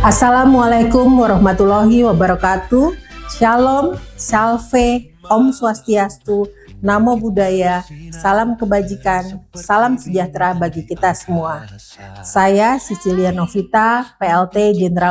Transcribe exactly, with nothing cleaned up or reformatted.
Assalamualaikum warahmatullahi wabarakatuh. Shalom, salve, Om Swastiastu, Namo Buddhaya, salam kebajikan, salam sejahtera bagi kita semua. Saya Cicilia Novita, P L T Jenderal